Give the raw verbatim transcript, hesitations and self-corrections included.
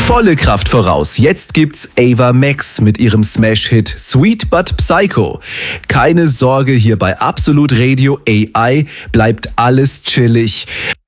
Volle Kraft voraus. Jetzt gibt's Ava Max mit ihrem Smash-Hit Sweet But Psycho. Keine Sorge, hier bei Absolut Radio A I bleibt alles chillig.